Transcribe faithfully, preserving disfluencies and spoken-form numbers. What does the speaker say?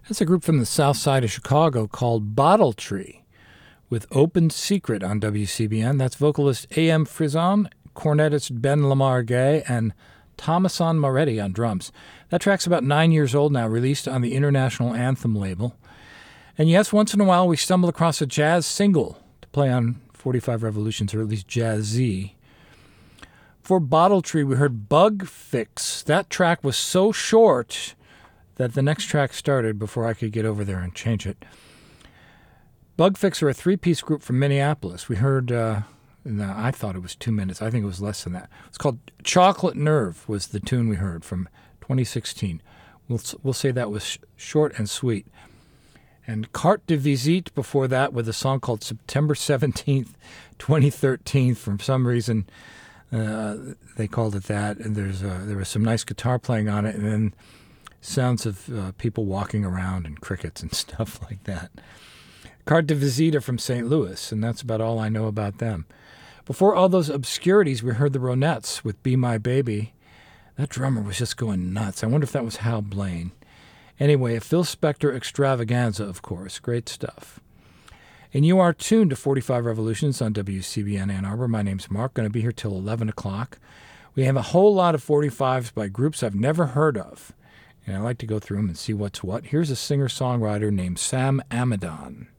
That's a group from the south side of Chicago called Bottle Tree with Open Secret on W C B N. That's vocalist A M Frison, cornetist Ben Lamar Gay, and Thomason Moretti on drums. That track's about nine years old now, released on the International Anthem label. And yes, once in a while we stumble across a jazz single to play on forty-five Revolutions, or at least Jazzy. For Bottle Tree, we heard Bug Fix. That track was so short that the next track started before I could get over there and change it. Bug Fix are a three-piece group from Minneapolis. We heard, uh, no, I thought it was two minutes. I think it was less than that. It's called Chocolate Nerve was the tune we heard from twenty sixteen. We'll, we'll say that was sh- short and sweet. And Carte de Visite before that with a song called September seventeenth, twenty thirteen. For some reason, uh, they called it that. And there's uh, there was some nice guitar playing on it, and then sounds of uh, people walking around and crickets and stuff like that. Carte de Visite are from Saint Louis, and that's about all I know about them. Before all those obscurities, we heard the Ronettes with Be My Baby. That drummer was just going nuts. I wonder if that was Hal Blaine. Anyway, a Phil Spector extravaganza, of course. Great stuff. And you are tuned to forty-five Revolutions on W C B N Ann Arbor. My name's Mark. Going to be here till eleven o'clock. We have a whole lot of forty-fives by groups I've never heard of, and I like to go through them and see what's what. Here's a singer-songwriter named Sam Amidon.